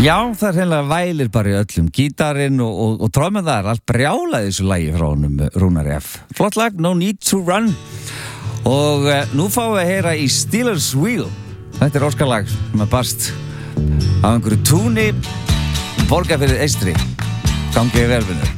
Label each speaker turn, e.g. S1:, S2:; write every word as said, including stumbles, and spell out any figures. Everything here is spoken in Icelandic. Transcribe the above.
S1: Já, það er heimlega vælir bara í öllum. Gítarinn og, og, og trómið það er allt brjálaði þessu lagi frá honum Rúnari F. Flott lag, No Need to Run. Og uh, nú fáum við að heyra í Steelers Wheel. Þetta er óskarlag sem er barst af einhverju túni borga fyrir Eystri. Gangið vel, vinur.